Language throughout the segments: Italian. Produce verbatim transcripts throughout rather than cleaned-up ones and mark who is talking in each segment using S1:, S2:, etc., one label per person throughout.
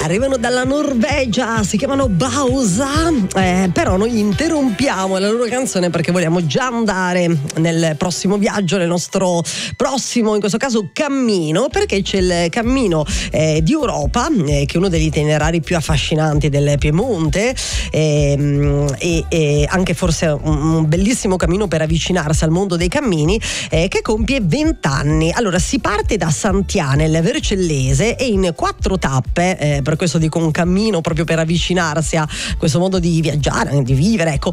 S1: arrivano dalla Norvegia, si chiamano Bausa, eh, però noi interrompiamo la loro canzone perché vogliamo già andare nel prossimo viaggio, nel nostro prossimo, in questo caso, cammino, perché c'è il cammino eh, di Europa, eh, che è uno degli itinerari più affascinanti del Piemonte, eh, e, e anche forse un, un bellissimo cammino per avvicinarsi al mondo dei cammini, eh, che compie venti anni. Allora, si parte da Sant'Ia nel Vercellese e in quattro tappe, eh, per questo dico un cammino proprio per avvicinarsi a questo modo di viaggiare, di vivere, ecco,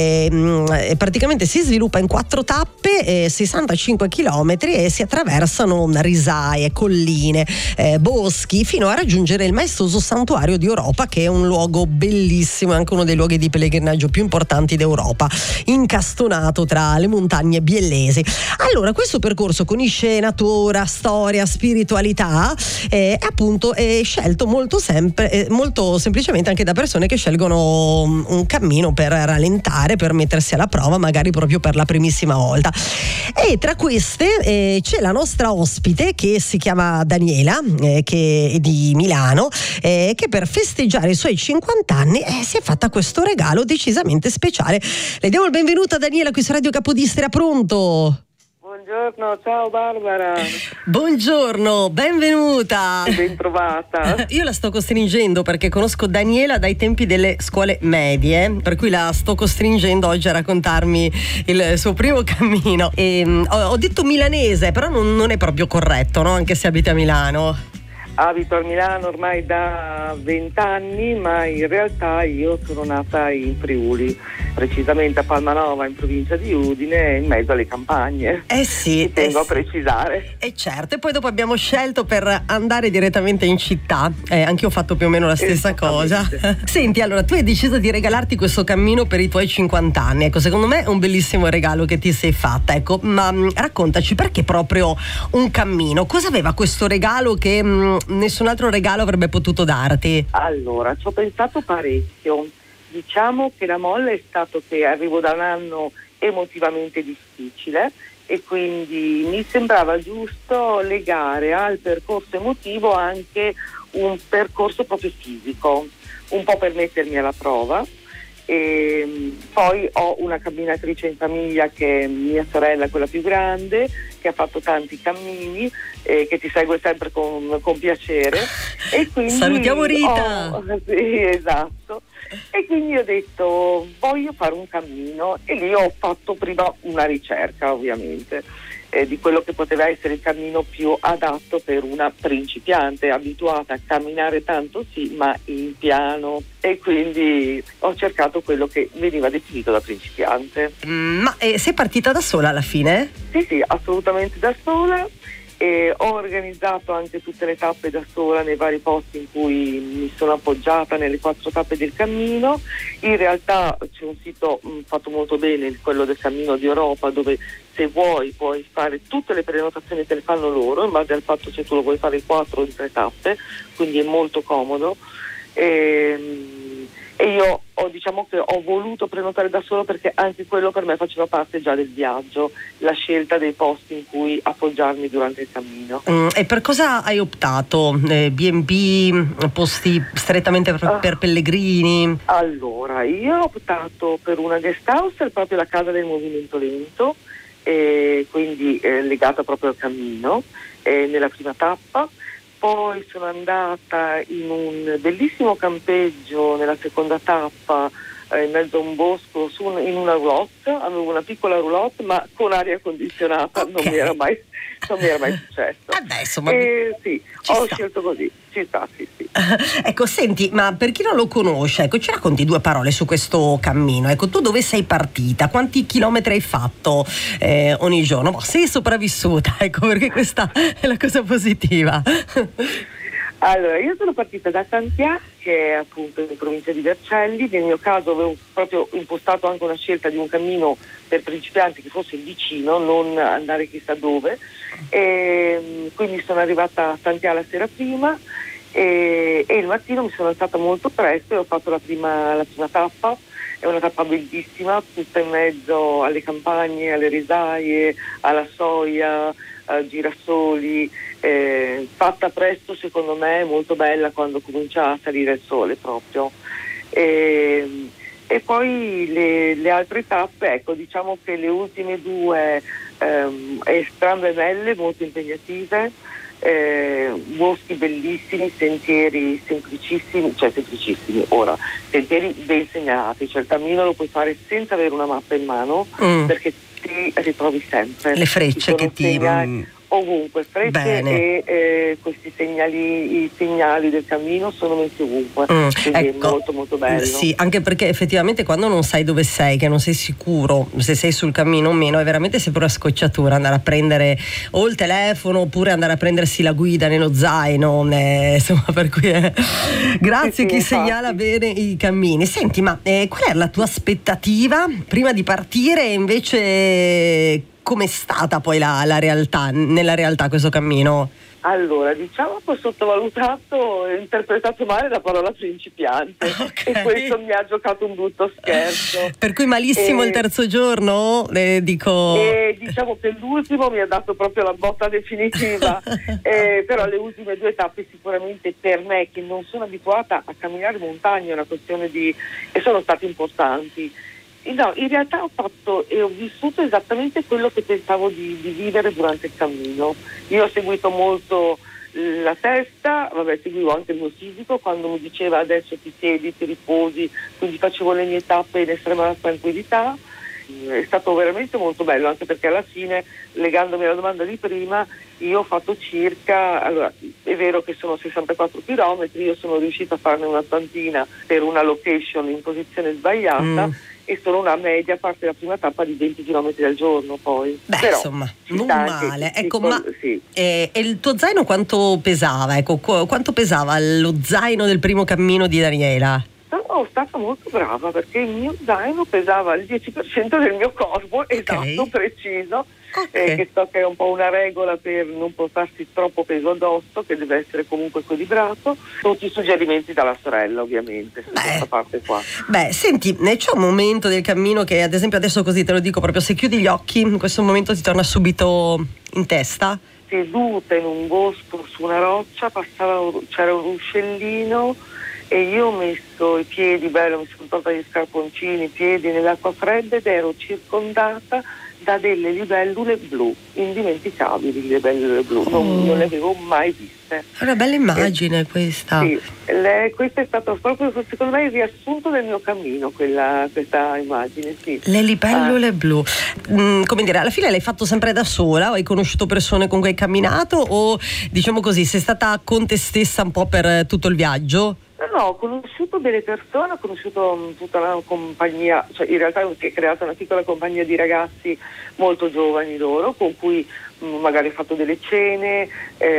S1: eh, praticamente si sviluppa in quattro tappe, eh, sessantacinque chilometri, e si attraversano risaie, colline, eh, boschi, fino a raggiungere il maestoso santuario di Europa, che è un luogo bellissimo, anche uno dei luoghi di pellegrinaggio più importanti d'Europa, incastonato tra le montagne biellesi. Allora, questo percorso con unisce natura, storia, spiritualità, e eh, appunto è scelto molto sempre, eh, molto semplicemente anche da persone che scelgono un cammino per rallentare, per mettersi alla prova, magari proprio per la primissima volta. E tra queste eh, c'è la nostra ospite, che si chiama Daniela, eh, che è di Milano, eh, che per festeggiare i suoi cinquanta anni eh, si è fatta questo regalo decisamente speciale. Le diamo il benvenuto a Daniela qui su Radio Capodistria. Pronto?
S2: Buongiorno, ciao Barbara.
S1: Buongiorno, benvenuta.
S2: Ben trovata.
S1: Io la sto costringendo perché conosco Daniela dai tempi delle scuole medie, per cui la sto costringendo oggi a raccontarmi il suo primo cammino. E, ho, ho detto milanese, però non, non è proprio corretto, no? Anche se abita a Milano.
S2: Abito a Milano ormai da vent'anni, ma in realtà io sono nata in Friuli, precisamente a Palmanova, in provincia di Udine, in mezzo alle campagne.
S1: Eh sì,
S2: Ci tengo
S1: eh
S2: a precisare.
S1: E eh certo, e poi dopo abbiamo scelto per andare direttamente in città. Eh, anche io ho fatto più o meno la stessa cosa. Senti, allora, tu hai deciso di regalarti questo cammino per i tuoi cinquanta anni. Ecco, secondo me è un bellissimo regalo che ti sei fatta. Ecco, ma mh, raccontaci, perché proprio un cammino? Cosa aveva questo regalo che mh, nessun altro regalo avrebbe potuto darti?
S2: Allora, ci ho pensato parecchio. Diciamo che la molla è stato che arrivo da un anno emotivamente difficile e quindi mi sembrava giusto legare al percorso emotivo anche un percorso proprio fisico, un po' per mettermi alla prova. E poi ho una camminatrice in famiglia che è mia sorella, quella più grande, che ha fatto tanti cammini, eh, che ti segue sempre con, con piacere, e quindi
S1: salutiamo Rita.
S2: Ho, sì, esatto, e quindi ho detto voglio fare un cammino, e lì ho fatto prima una ricerca, ovviamente, eh, di quello che poteva essere il cammino più adatto per una principiante abituata a camminare tanto, sì, ma in piano, e quindi ho cercato quello che veniva definito da principiante.
S1: Mm, ma eh, sei partita da sola alla fine?
S2: Sì, sì, assolutamente da sola. E ho organizzato anche tutte le tappe da sola nei vari posti in cui mi sono appoggiata nelle quattro tappe del cammino. In realtà c'è un sito mh, fatto molto bene, quello del Cammino di Europa, dove se vuoi puoi fare tutte le prenotazioni, te le fanno loro in base al fatto se tu lo vuoi fare in quattro o in tre tappe, quindi è molto comodo. E, e io ho, diciamo che ho voluto prenotare da solo perché anche quello per me faceva parte già del viaggio, la scelta dei posti in cui appoggiarmi durante il cammino.
S1: Mm, e per cosa hai optato? Eh, B and B, posti strettamente per,
S2: uh,
S1: per pellegrini?
S2: Allora, io ho optato per una guest house, proprio la casa del movimento lento, e quindi eh, legata proprio al cammino, eh, nella prima tappa. Poi sono andata in un bellissimo campeggio nella seconda tappa, eh, in mezzo a un bosco, su un, in una roulotte. Avevo una piccola roulotte ma con aria condizionata. Okay. non mi era mai non mi era mai successo.
S1: Eh beh, insomma,
S2: e, sì, ho
S1: sta.
S2: scelto così, ci sta, sì, sì.
S1: Ecco, senti, ma per chi non lo conosce, ecco, ci racconti due parole su questo cammino. Ecco, tu dove sei partita? Quanti chilometri hai fatto eh, ogni giorno? Ma sei sopravvissuta, ecco, perché questa è la cosa positiva.
S2: Allora, io sono partita da Sant'Ia, che è appunto in provincia di Vercelli. Nel mio caso avevo proprio impostato anche una scelta di un cammino per principianti che fosse vicino, non andare chissà dove, e quindi sono arrivata a Sant'Ia la sera prima, e, e il mattino mi sono alzata molto presto e ho fatto la prima, la prima tappa. È una tappa bellissima, tutta in mezzo alle campagne, alle risaie, alla soia, uh, girasoli, eh, fatta presto secondo me, molto bella quando comincia a salire il sole proprio. E, e poi le, le altre tappe, ecco, diciamo che le ultime due ehm, entrambe belle, molto impegnative, eh, boschi bellissimi, sentieri semplicissimi, cioè semplicissimi, ora, sentieri ben segnalati, cioè il cammino lo puoi fare senza avere una mappa in mano, mm. perché ti ritrovi sempre.
S1: Le frecce che ti...
S2: Segnali, ovunque, frecce e eh, questi segnali, i segnali del cammino sono messi ovunque, mm, quindi ecco, è molto molto bello.
S1: Sì, anche perché effettivamente quando non sai dove sei, che non sei sicuro se sei sul cammino o meno, è veramente sempre una scocciatura andare a prendere o il telefono oppure andare a prendersi la guida nello zaino, eh, insomma, per cui eh, grazie sì, chi sì, segnala bene i cammini. Senti, ma eh, qual è la tua aspettativa prima di partire e invece com'è stata poi la, la realtà, nella realtà questo cammino?
S2: Allora, diciamo che ho sottovalutato e interpretato male la parola principiante, okay. E questo mi ha giocato un brutto scherzo.
S1: Per cui malissimo e, il terzo giorno, eh, dico...
S2: E diciamo che l'ultimo mi ha dato proprio la botta definitiva, eh, però le ultime due tappe sicuramente per me, che non sono abituata a camminare montagna, è una questione di... e sono state importanti. No, in realtà ho fatto e ho vissuto esattamente quello che pensavo di, di vivere durante il cammino. Io ho seguito molto la testa, vabbè, seguivo anche il mio fisico quando mi diceva adesso ti siedi, ti riposi, quindi facevo le mie tappe in estrema tranquillità. È stato veramente molto bello, anche perché alla fine, legandomi alla domanda di prima, io ho fatto circa, allora è vero che sono sessantaquattro chilometri, io sono riuscita a farne una ottantina per una location in posizione sbagliata, mm. e sono una media, a parte la prima tappa, di venti chilometri al giorno poi.
S1: Beh, però, insomma, non male.
S2: Anche,
S1: ecco,
S2: sì,
S1: ma
S2: sì.
S1: eh, e il tuo zaino quanto pesava? Ecco, qu- quanto pesava lo zaino del primo cammino di Daniela?
S2: Sono stata molto brava perché il mio zaino pesava il dieci per cento del mio corpo, okay. Esatto, preciso, okay. eh, che so che è un po' una regola per non portarsi troppo peso addosso, che deve essere comunque equilibrato. Tutti i suggerimenti dalla sorella, ovviamente, su questa parte qua.
S1: Beh, senti, c'è un momento del cammino che, ad esempio, adesso così te lo dico proprio, se chiudi gli occhi, in questo momento ti torna subito in testa?
S2: Seduta in un bosco su una roccia, passava, c'era un ruscellino, e io ho messo i piedi, bello, mi sono tolta gli scarponcini, i piedi nell'acqua fredda ed ero circondata da delle libellule blu, indimenticabili libellule blu, oh. non, non le avevo mai viste.
S1: È una bella immagine, eh, questa.
S2: Sì, le, questo è stato proprio secondo me il riassunto del mio cammino, quella, questa immagine, sì.
S1: Le libellule ah. blu. Mm, come dire, alla fine l'hai fatto sempre da sola o hai conosciuto persone con cui hai camminato o, diciamo così, sei stata con te stessa un po' per tutto il viaggio?
S2: No, ho conosciuto delle persone, ho conosciuto tutta una compagnia, cioè in realtà si è creata una piccola compagnia di ragazzi molto giovani loro, con cui mh, magari ho fatto delle cene,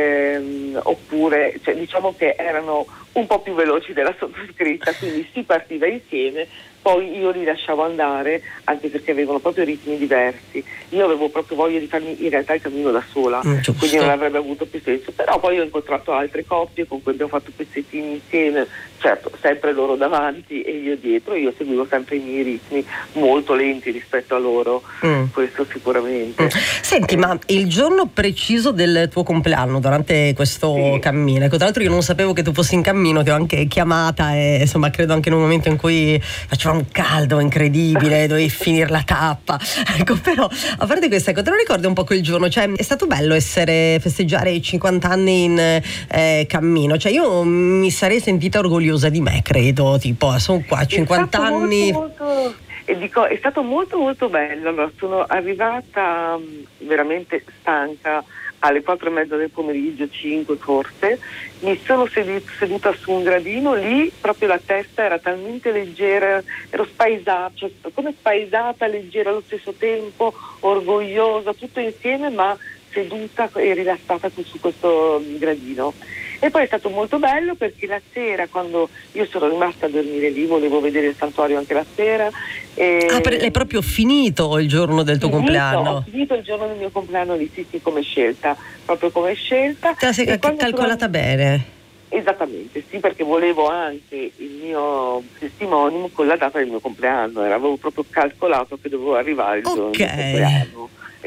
S2: ehm, oppure cioè, diciamo che erano un po' più veloci della sottoscritta, quindi si partiva insieme, poi io li lasciavo andare, anche perché avevano proprio ritmi diversi. Io avevo proprio voglia di farmi in realtà il cammino da sola, mm, quindi non avrebbe avuto più senso. Però poi ho incontrato altre coppie con cui abbiamo fatto pezzettini insieme, certo, sempre loro davanti e io dietro, e io seguivo sempre i miei ritmi molto lenti rispetto a loro, mm. questo sicuramente. Mm.
S1: Senti, eh. ma il giorno preciso del tuo compleanno, durante questo sì. cammino, ecco, tra l'altro io non sapevo che tu fossi in cammino, ti ho anche chiamata e insomma credo anche in un momento in cui faceva un caldo incredibile, dovevi finire la tappa, ecco, però a parte questo, ecco, te lo ricordi un po' quel giorno, cioè è stato bello essere, festeggiare i cinquanta anni in eh, cammino, cioè io mi sarei sentita orgogliosa di me, credo, tipo sono qua cinquanta anni
S2: molto, molto, e dico, è stato molto molto bello. Allora, sono arrivata um, veramente stanca alle quattro e mezza del pomeriggio, cinque forse, mi sono seduta, seduta su un gradino, lì proprio la testa era talmente leggera, ero spaesata, cioè, come spaesata, leggera allo stesso tempo, orgogliosa, tutto insieme, ma seduta e rilassata su questo gradino. E poi è stato molto bello perché la sera, quando io sono rimasta a dormire lì, volevo vedere il santuario anche la sera. E...
S1: Ah, per, l'hai proprio finito il giorno del tuo
S2: finito,
S1: compleanno?
S2: Ho finito il giorno del mio compleanno lì, sì, sì, come scelta, proprio come scelta.
S1: Te la sei e calcolata sono... bene?
S2: Esattamente, sì, perché volevo anche il mio testimonium con la data del mio compleanno, avevo proprio calcolato che dovevo arrivare il giorno
S1: okay.
S2: del mio compleanno.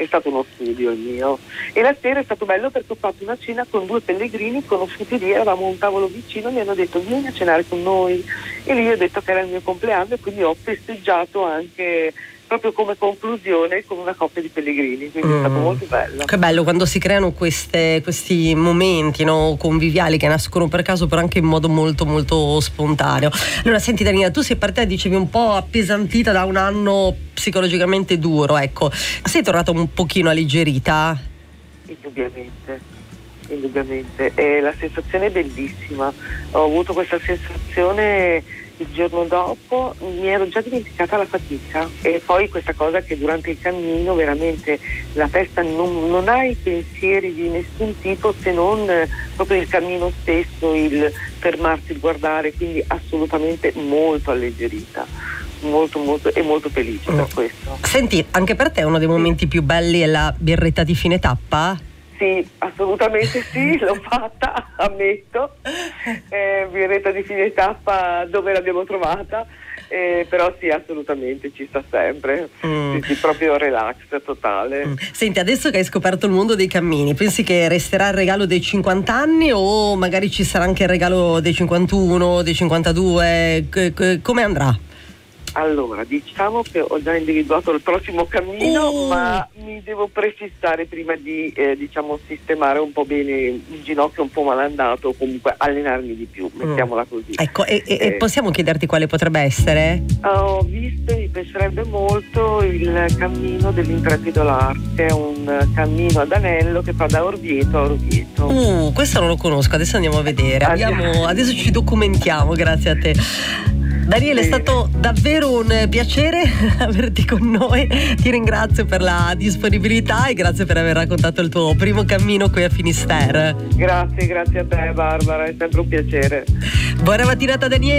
S2: è stato uno studio il mio. E la sera è stato bello perché ho fatto una cena con due pellegrini conosciuti lì, eravamo a un tavolo vicino, mi hanno detto vieni a cenare con noi, e lì ho detto che era il mio compleanno e quindi ho festeggiato anche proprio come conclusione con una coppia di pellegrini, quindi mm. è stato molto bello.
S1: Che bello quando si creano queste, questi momenti, no, conviviali che nascono per caso però anche in modo molto molto spontaneo. Allora senti Daniela, tu sei partita, dicevi, un po' appesantita da un anno psicologicamente duro, ecco, sei tornata un pochino alleggerita?
S2: Indubbiamente, indubbiamente, e la sensazione è bellissima. Ho avuto questa sensazione il giorno dopo, mi ero già dimenticata la fatica, e poi questa cosa che durante il cammino veramente la testa non, non ha i pensieri di nessun tipo se non eh, proprio il cammino stesso, il fermarsi, il guardare, quindi assolutamente molto alleggerita, molto molto e molto felice mm. per questo.
S1: Senti, anche per te uno dei momenti più belli è la birretta di fine tappa?
S2: Sì, assolutamente sì, l'ho fatta, ammetto, eh, birretta di fine tappa dove l'abbiamo trovata, eh, però sì, assolutamente ci sta sempre, mm. sì, sì, proprio relax totale.
S1: Mm. Senti, adesso che hai scoperto il mondo dei cammini, pensi che resterà il regalo dei cinquanta anni o magari ci sarà anche il regalo dei cinquantuno, dei cinquantadue, c- c- come andrà?
S2: Allora, diciamo che ho già individuato il prossimo cammino,
S1: uh.
S2: ma mi devo prefissare prima di eh, diciamo sistemare un po' bene il ginocchio un po' malandato, o comunque allenarmi di più, mettiamola così.
S1: Ecco, e, e, e possiamo chiederti quale potrebbe essere?
S2: Ho visto, mi piacerebbe molto il cammino dell'Intrepido Lars, che è un cammino ad anello che fa da Orvieto a Orvieto.
S1: Uh, questo non lo conosco, adesso andiamo a vedere. Abbiamo, adesso ci documentiamo, grazie a te. Daniele, sì. È stato davvero un piacere averti con noi, ti ringrazio per la disponibilità e grazie per aver raccontato il tuo primo cammino qui a Finisterre.
S2: Grazie, grazie a te Barbara, è sempre un piacere.
S1: Buona mattinata Daniele.